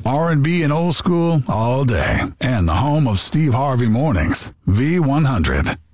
R&B and old school all day. And the home of Steve Harvey Mornings, V100.